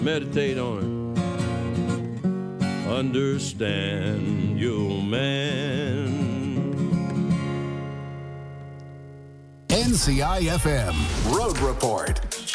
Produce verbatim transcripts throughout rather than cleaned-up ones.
Meditate on it. Understand your man. N C I F M Road Report.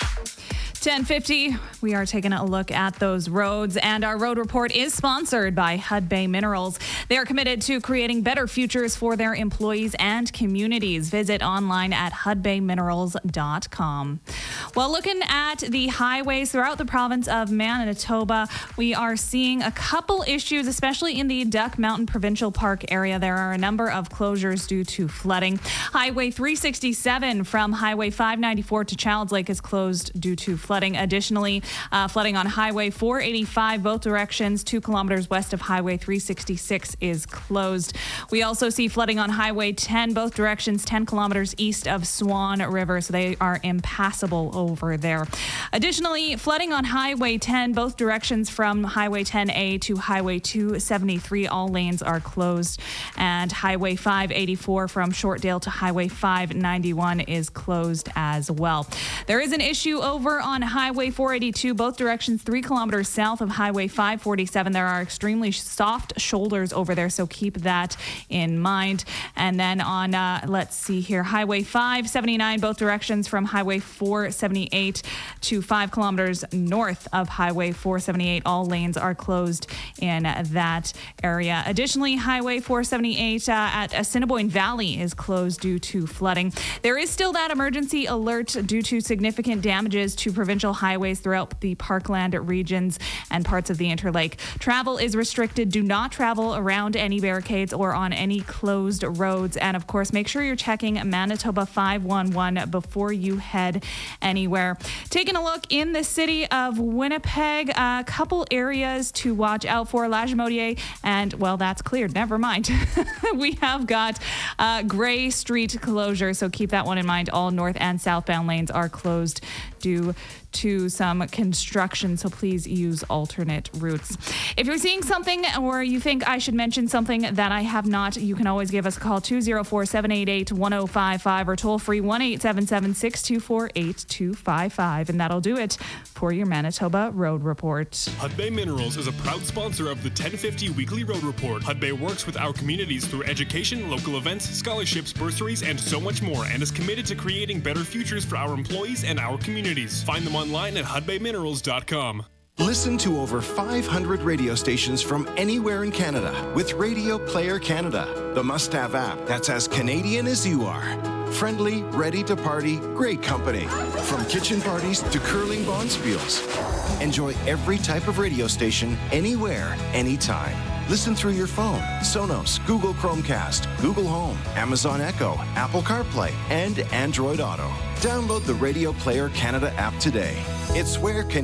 ten fifty, we are taking a look at those roads, and our road report is sponsored by Hudbay Minerals. They are committed to creating better futures for their employees and communities. Visit online at hudbay minerals dot com. Well, looking at the highways throughout the province of Manitoba, we are seeing a couple issues, especially in the Duck Mountain Provincial Park area. There are a number of closures due to flooding. Highway three sixty-seven from Highway five ninety-four to Childs Lake is closed due to flooding. Additionally, uh, flooding on Highway four eighty-five, both directions, two kilometers west of Highway three sixty-six is closed. We also see flooding on Highway ten, both directions, ten kilometers east of Swan River, so they are impassable over there. Additionally, flooding on Highway ten, both directions from Highway ten A to Highway two seventy-three, all lanes are closed. And Highway five eighty-four from Shortdale to Highway five ninety-one is closed as well. There is an issue over on Highway four eighty-two, both directions, three kilometers south of Highway five forty-seven. There are extremely soft shoulders over there, so keep that in mind. And then on, uh, let's see here, Highway five seventy-nine, both directions from Highway four seventy-eight to five kilometers north of Highway four seventy-eight. All lanes are closed in that area. Additionally, Highway four seventy-eight uh, at Assiniboine Valley is closed due to flooding. There is still that emergency alert due to significant damages to provincial highways throughout the Parkland regions and parts of the Interlake. Travel is restricted. Do not travel around any barricades or on any closed roads. And of course, make sure you're checking Manitoba five one one before you head anywhere. Taking a look in the city of Winnipeg, a couple areas to watch out for. Lagimodiere, and well, that's cleared. Never mind. We have got uh, Gray Street closure, so keep that one in mind. All north and southbound lanes are closed due to some construction, so please use alternate routes. If you're seeing something or you think I should mention something that I have not, you can always give us a call, two oh four, seven eight eight, one oh five five, or toll free one eight seven seven, six two four, eight two five five, and that'll do it for your Manitoba Road Report. Hudbay Minerals is a proud sponsor of the ten fifty Weekly Road Report. Hudbay works with our communities through education, local events, scholarships, bursaries, and so much more, and is committed to creating better futures for our employees and our communities. Find them online at hudbay minerals dot com. Listen to over five hundred radio stations from anywhere in Canada with Radio Player Canada, the must-have app that's as Canadian as you are. Friendly, ready to party, great company. From kitchen parties to curling bonspiels. Enjoy every type of radio station, anywhere, anytime. Listen through your phone, Sonos, Google Chromecast, Google Home, Amazon Echo, Apple CarPlay, and Android Auto. Download the Radio Player Canada app today. It's where Can